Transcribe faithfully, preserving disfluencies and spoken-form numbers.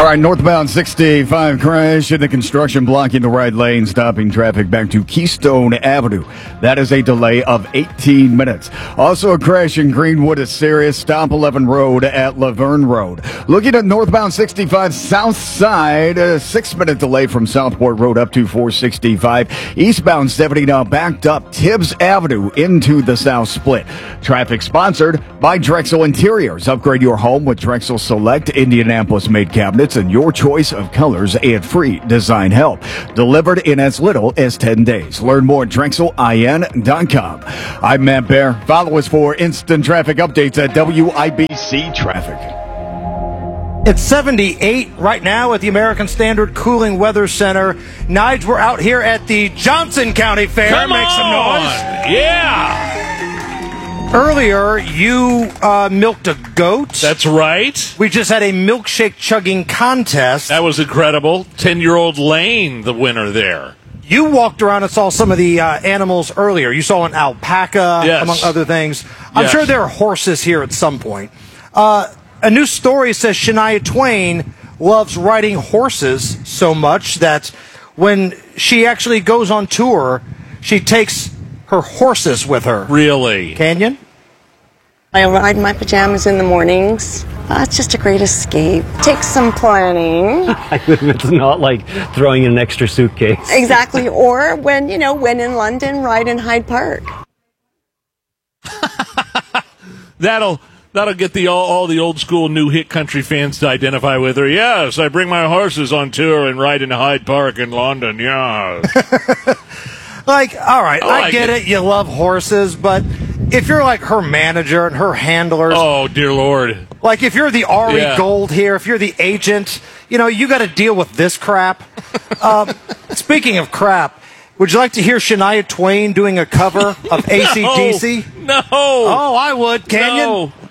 right, northbound sixty-five crash in the construction blocking the right lane, stopping traffic back to Keystone Avenue. That is a delay of eighteen minutes. Also a crash in Greenwood is serious. Stop eleven Road at Laverne Road. Looking at northbound sixty-five south side, a six-minute delay from Southport Road up to four sixty-five. Eastbound seventy now backed up Tibbs Avenue into the south split. Traffic sponsored by Drexel Interiors. Upgrade your home with Drexel Select Indianapolis-made cabinets and your choice of colors and free design help. Delivered in as little as ten days. Learn more at Drexel I N dot com. I'm Matt Bear. Follow us for instant traffic updates at W I B C Traffic. It's seventy-eight right now at the American Standard Cooling Weather Center. Nige, we're out here at the Johnson County Fair. Come Make some on. noise. Yeah. Earlier, you uh, milked a goat. That's right. We just had a milkshake chugging contest. That was incredible. Ten-year-old Lane, the winner there. You walked around and saw some of the uh, animals earlier. You saw an alpaca, Yes. among other things. I'm Yes. sure there are horses here at some point. Uh, a new story says Shania Twain loves riding horses so much that when she actually goes on tour, she takes her horses with her. Really? Canyon? I ride my pajamas in the mornings. Uh, it's just a great escape. Takes some planning. It's not like throwing in an extra suitcase. Exactly. Or when, you know, when in London, ride in Hyde Park. That'll that'll get the all, all the old school new hit country fans to identify with her. Yes, I bring my horses on tour and ride in Hyde Park in London. Yes. Like, all right, I I, like get it. it. You love horses, but if you're like her manager and her handlers, Oh, dear Lord. like if you're the Ari Yeah. Gold here, if you're the agent, you know, you got to deal with this crap. uh, speaking of crap, would you like to hear Shania Twain doing a cover of A C D C? No. Oh, I would. Canyon? No.